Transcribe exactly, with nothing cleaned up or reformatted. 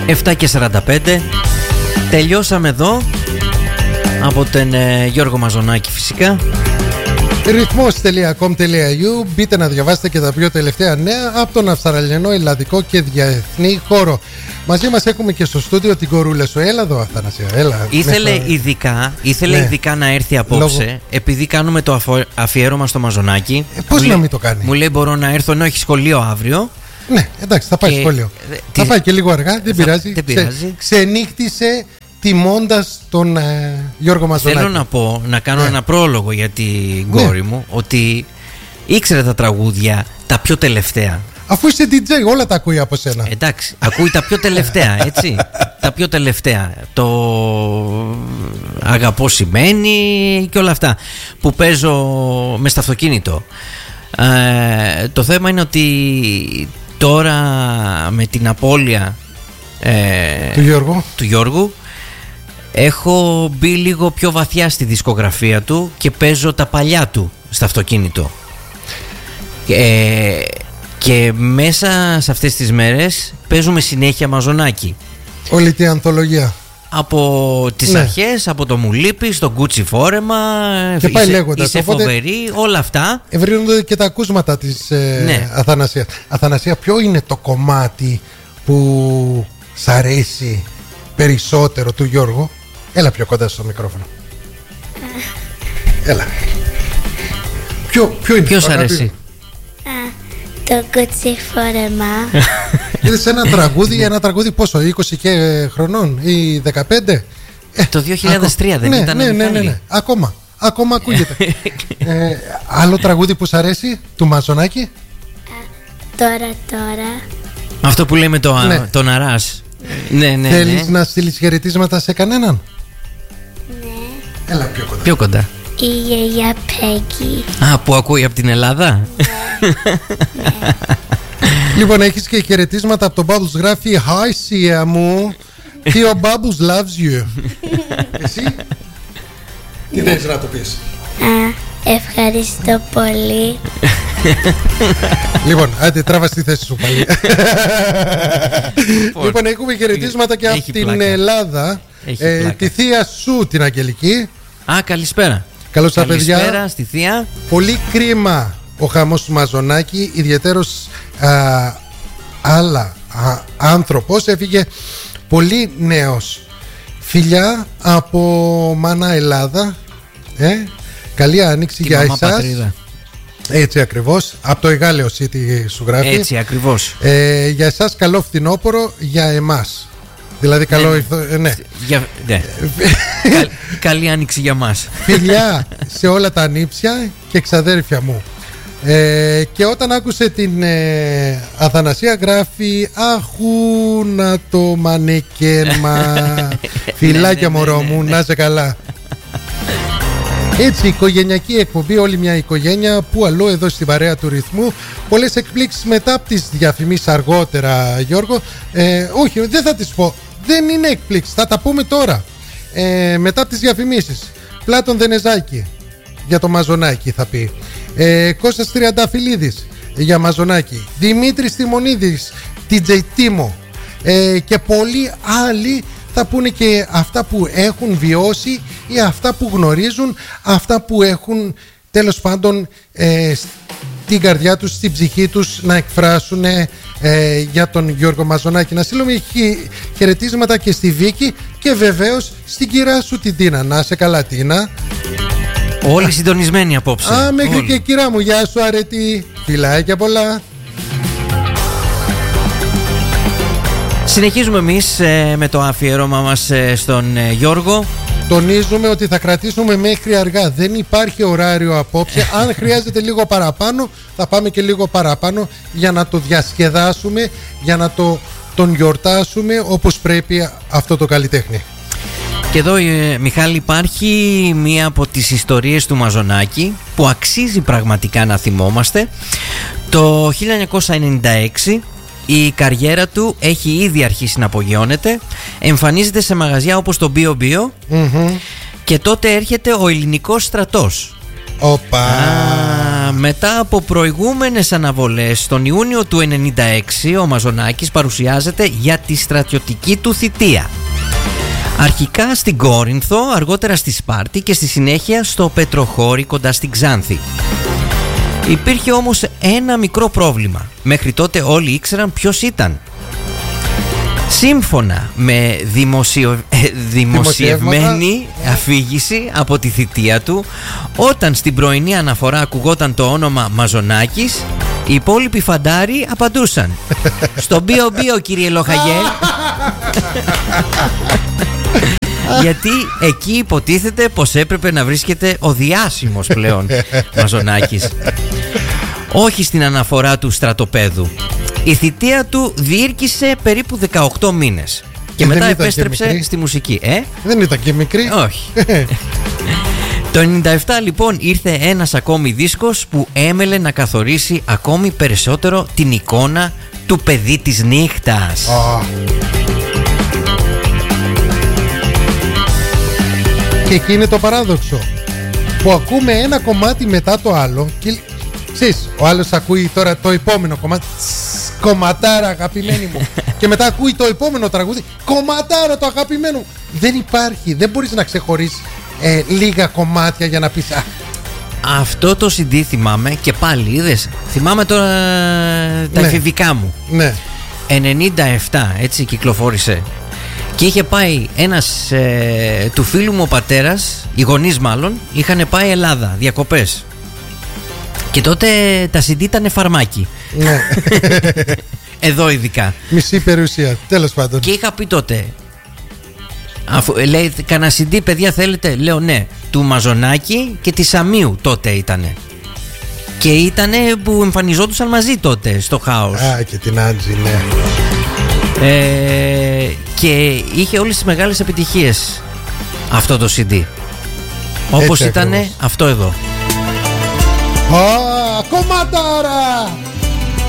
επτά και σαράντα πέντε. Τελειώσαμε εδώ από τον ε, Γιώργο Μαζονάκη φυσικά. ρυθμός τελεία κομ τελεία έι γιου. Μπείτε να διαβάσετε και τα πιο τελευταία νέα από τον αυστραλιανό, ελλαδικό και διεθνή χώρο. Μαζί μας έχουμε και στο στούντιο την κορούλα σου. Έλα εδώ, Αθανασία. Έλα. Ήθελε, ναι, ειδικά, ήθελε ναι. ειδικά να έρθει απόψε, λόγω... επειδή κάνουμε το αφο... αφιέρωμα στο Μαζονάκη. Ε, πώς να λέει, μην το κάνει. Μου λέει μπορώ να έρθω ενώ έχει σχολείο αύριο. Ναι, εντάξει, θα πάει και... σχολείο. Τι... Θα πάει και λίγο αργά, δεν θα... πειράζει. Δεν πειράζει. Ξε... Ξενύχτησε τιμώντας τον ε, Γιώργο Μαζονάκη. Θέλω να πω, να κάνω ναι. ένα πρόλογο για την κόρη ναι. μου, ότι ήξερε τα τραγούδια τα πιο τελευταία. Αφού είσαι ντι τζέι, όλα τα ακούει από σένα. Εντάξει, ακούει τα πιο τελευταία, έτσι. Τα πιο τελευταία. Το αγαπώ σημαίνει και όλα αυτά που παίζω μες στο αυτοκίνητο. Ε, το θέμα είναι ότι τώρα με την απώλεια ε, του Γιώργου. του Γιώργου έχω μπει λίγο πιο βαθιά στη δισκογραφία του και παίζω τα παλιά του στο αυτοκίνητο. Ε, και μέσα σε αυτές τις μέρες παίζουμε συνέχεια Μαζονάκη. Όλη την ανθολογία. Από τις ναι. αρχές, από το Μου λείπεις, το Γκούτσι φόρεμα, και πάει λέγοντας, είσαι οπότε, φοβερή, όλα αυτά. Ευρύνονται και τα ακούσματα της ε, ναι. Αθανασία. Αθανασία, ποιο είναι το κομμάτι που σ' αρέσει περισσότερο του Γιώργου? Έλα πιο κοντά στο μικρόφωνο. Έλα. Ποιο, ποιο είναι? Ποιος αρέσει? Το Γκούτσι φόρεμα. Είδες ένα τραγούδι, ένα τραγούδι πόσο, είκοσι και χρονών ή δεκαπέντε? Ε, το δύο χιλιάδες τρία ακό... δεν ναι, ήταν? Ναι, ναι, ναι, ναι. Ακόμα, ακόμα ακούγεται. ε, άλλο τραγούδι που σ' αρέσει του Μαζονάκη? Τώρα, τώρα. Αυτό που λέμε το, ναι. τον Αράς. Ναι, ναι, θέλεις ναι. να στείλεις χαιρετίσματα σε κανέναν? Ναι. Έλα πιο κοντά. Πιο κοντά. Η γιαγιά Πέγγι. Α, που ακούει από την Ελλάδα. Ναι. ναι. Λοιπόν, έχεις και χαιρετίσματα από τον Bubbles. Γράφει Hi Σία μου, και ο Bubbles loves you. Εσύ τι θέλεις να το πεις? Α, ευχαριστώ πολύ. Λοιπόν, άντε τράβα στη θέση σου πάλι. Λοιπόν, έχουμε χαιρετίσματα και από την πλάκα. Ελλάδα, ε, τη θεία σου την Αγγελική. Α, καλησπέρα. Καλώς τα παιδιά. Καλησπέρα στη θεία. Πολύ κρίμα ο χαμός του Μαζονάκη, ιδιαίτερος α, άλλα α, άνθρωπος, έφυγε πολύ νέος. Φιλιά από μάνα Ελλάδα, ε, καλή άνοιξη για εσάς. Πατρίδα. Έτσι ακριβώς, από το Εγάλεο City σου γράφει. Έτσι ακριβώς. ε, Για εσάς καλό φθινόπωρο, για εμάς. Δηλαδή καλό ναι, ήρθο, ε, ναι. Για, ναι. Καλ, καλή άνοιξη για μας. Φιλιά σε όλα τα ανήψια και ξαδέρφια μου. Ε, και όταν άκουσε την ε, Αθανασία γράφει αχού να το μανεκέμα. Φιλάκια μωρό μου, να είσαι καλά. Έτσι, οικογενειακή εκπομπή, όλη μια οικογένεια. Πού αλλού εδώ στην παρέα του ρυθμού. Πολλές εκπλήξεις μετά από τις διαφημίσεις αργότερα, Γιώργο. ε, Όχι, δεν θα τις πω. Δεν είναι εκπλήξεις, θα τα πούμε τώρα. ε, Μετά από τις διαφημίσεις. Πλάτων Δενεζάκη για το Μαζονάκη θα πει. ε, Κώστας Τριανταφυλλίδης για Μαζονάκη. Δημήτρης Τιμονίδης, ντι τζέι Τίμο, ε, και πολλοί άλλοι θα πούνε και αυτά που έχουν βιώσει ή αυτά που γνωρίζουν, αυτά που έχουν τέλος πάντων ε, στην καρδιά τους, στην ψυχή τους να εκφράσουν ε, για τον Γιώργο Μαζονάκη. Να στείλουμε χαιρετίσματα και στη Βίκη και βεβαίως στην κυρά σου την Τίνα. Να σε καλά, Τίνα. Όλοι συντονισμένοι απόψε. Α, μέχρι Όλοι. Και κυρά μου, γεια σου αρετή. Φιλάκια πολλά. Συνεχίζουμε εμείς ε, με το αφιέρωμα μας ε, στον ε, Γιώργο. Τονίζουμε ότι θα κρατήσουμε μέχρι αργά. Δεν υπάρχει ωράριο απόψε. Αν χρειάζεται λίγο παραπάνω, θα πάμε και λίγο παραπάνω για να το διασκεδάσουμε, για να το, τον γιορτάσουμε όπως πρέπει αυτό το καλλιτέχνη. Και εδώ, ε, Μιχάλη, υπάρχει μία από τις ιστορίες του Μαζονάκη που αξίζει πραγματικά να θυμόμαστε. Το χίλια εννιακόσια ενενήντα έξι η καριέρα του έχει ήδη αρχίσει να απογειώνεται. Εμφανίζεται σε μαγαζιά όπως το Bio Bio, mm-hmm. και τότε έρχεται ο ελληνικός στρατός. Οπα. Α, μετά από προηγούμενες αναβολές, τον Ιούνιο του ενενήντα έξι ο Μαζονάκης παρουσιάζεται για τη στρατιωτική του θητεία. Αρχικά στην Κόρινθο, αργότερα στη Σπάρτη και στη συνέχεια στο Πετροχώρι κοντά στην Ξάνθη. Υπήρχε όμως ένα μικρό πρόβλημα. Μέχρι τότε όλοι ήξεραν ποιος ήταν. Σύμφωνα με δημοσιο... δημοσιευμένη αφήγηση από τη θητεία του, όταν στην πρωινή αναφορά ακουγόταν το όνομα Μαζονάκης, οι υπόλοιποι φαντάροι απαντούσαν «Στο μπιο μπιο, κύριε Λοχαγέ». Γιατί εκεί υποτίθεται πως έπρεπε να βρίσκεται ο διάσημος πλέον Μαζονάκης, όχι στην αναφορά του στρατοπέδου. Η θητεία του διήρκησε περίπου δεκαοκτώ μήνες και μετά επέστρεψε στη μουσική. Ε? Δεν ήταν και μικρή. Όχι. Το ενενήντα επτά λοιπόν ήρθε ένας ακόμη δίσκος που έμελε να καθορίσει ακόμη περισσότερο την εικόνα του παιδί της νύχτας. Oh. Και εκεί είναι το παράδοξο, που ακούμε ένα κομμάτι μετά το άλλο και ξέρεις, ο άλλος ακούει τώρα το επόμενο κομμάτι, κομματάρα αγαπημένη μου, και μετά ακούει το επόμενο τραγούδι, κομματάρα το αγαπημένο μου. Δεν υπάρχει, δεν μπορείς να ξεχωρίσεις ε, λίγα κομμάτια για να πεις α. Αυτό το σι ντι θυμάμαι και πάλι είδες, θυμάμαι τώρα τα ναι. εφηβικά μου. Ναι. ενενήντα επτά έτσι κυκλοφόρησε. Και είχε πάει ένας ε, του φίλου μου ο πατέρας, οι γονείς μάλλον, είχαν πάει Ελλάδα διακοπές. Και τότε τα σι ντι ήταν φαρμάκι. Ναι. Εδώ ειδικά. Μισή περιουσία, τέλος πάντων. Και είχα πει τότε, αφού, λέει, κανένα σι ντι παιδιά θέλετε? Λέω ναι, του Μαζονάκη και της Σαμίου τότε ήτανε. Και ήτανε που εμφανιζόντουσαν μαζί τότε στο Χάος. Α, και την Άντζη, ναι. Ε, και είχε όλες τις μεγάλες επιτυχίες αυτό το σι ντι. Όπως ήτανε αυτό εδώ. Α, κομματάρα!